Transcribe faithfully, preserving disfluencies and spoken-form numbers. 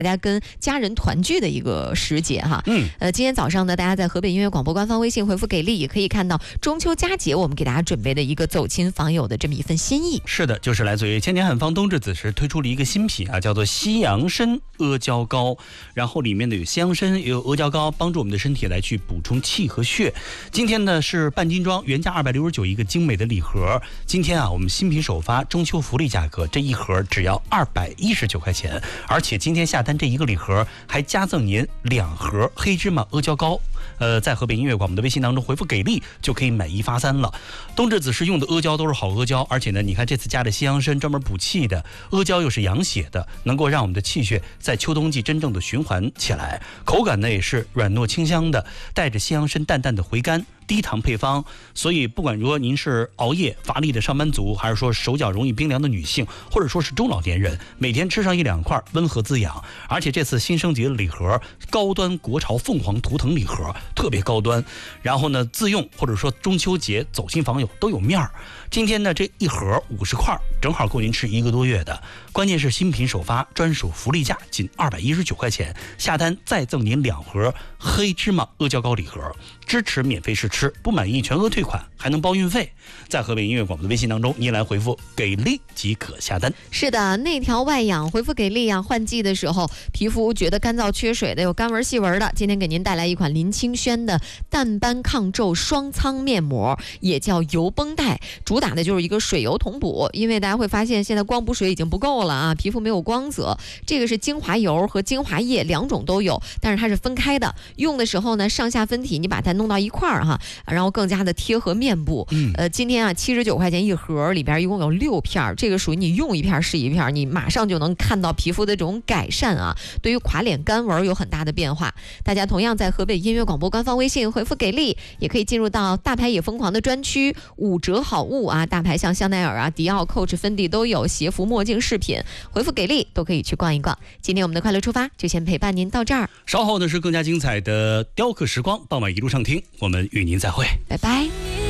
大家跟家人团聚的一个时节哈。 嗯， 呃，今天早上呢，大家在河北音乐广播官方微信回复给力，也可以看到中秋佳节我们给大家准备的一个走亲访友的这么一份心意。 是的，就是来自于千年汉方冬至子时推出了一个新品啊，叫做西洋参阿胶糕，然后里面呢有西洋参，也有阿胶糕，帮助我们的身体来去补充气和血。今天呢是半斤装，原价二百六十九一个精美的礼盒。今天啊，我们新品首发，中秋福利价格，这一盒只要二百一十九块钱，而且今天下单这一个礼盒还加赠您两盒黑芝麻阿胶糕。呃，在河北音乐广播的微信当中回复给力就可以买一发三了。冬至子时用的阿胶都是好阿胶，而且呢，你看这次加的西洋参专门补气的，阿胶又是养血的，能够让我们的气血在秋冬季真正的循环起来。口感呢也是软糯清香的，带着西洋参淡淡的回甘。低糖配方，所以不管如果您是熬夜乏力的上班族，还是说手脚容易冰凉的女性，或者说是中老年人，每天吃上一两块，温和滋养。而且这次新升级的礼盒，高端国潮凤凰图腾礼盒，特别高端。然后呢，自用或者说中秋节走亲访友都有面儿。今天呢，这一盒五十块，正好够您吃一个多月的。关键是新品首发，专属福利价仅二百一十九块钱，下单再赠您两盒黑芝麻阿胶糕礼盒，支持免费试吃，不满意全额退款，还能包运费。在河北音乐广播的微信当中，您来回复给力即可下单。 是的，内调外养，回复给力啊！换季的时候，皮肤觉得干燥缺水的，有干纹细纹的，今天给您带来一款林清轩的淡斑抗皱双苍面膜，也叫油绷带，主打的就是一个水油同补。因为大家会发现现在光补水已经不够了啊，皮肤没有光泽。这个是精华油和精华液两种都有，但是它是分开的。用的时候呢，上下分体，你把它弄到一块儿哈，然后更加的贴合面部。 嗯， 呃，今天啊，七十九块钱一盒，里边一共有六片，这个属于你用一片是一片，你马上就能看到皮肤的这种改善啊，对于垮脸干纹有很大的变化。大家同样在河北音乐广播官方微信回复给力，也可以进入到大牌也疯狂的专区，五折好物啊，大牌像香奈儿啊、迪奥、Coach、芬迪都有，鞋服、墨镜、饰品，回复给力都可以去逛一逛。今天我们的快乐出发就先陪伴您到这儿， 稍后呢是更加精彩的雕刻时光，傍晚一路上听，我们与您再会， 拜拜。